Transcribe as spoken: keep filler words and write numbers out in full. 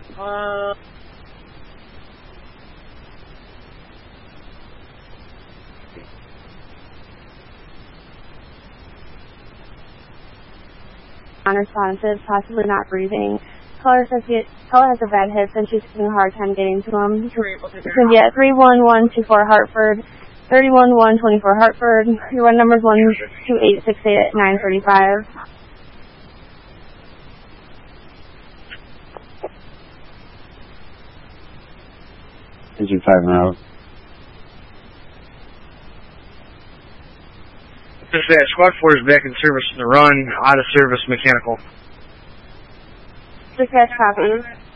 Uh... Unresponsive, possibly not breathing. Caller says he, caller has a bad hip and she's having a hard time getting to him. It's going to be at three one one two four Hartford, thirty-one one twenty-four Hartford. Your run number is one two eight six eight nine three five. Engine five and out. Dispatch, squad four is back in service in the run, out of service mechanical. Dispatch copy.